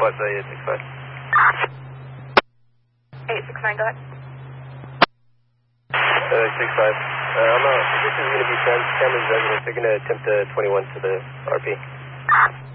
What's 865? 869, go ahead. 65. This is going to be Cameron's residence. They're going to attempt 21 to the RP.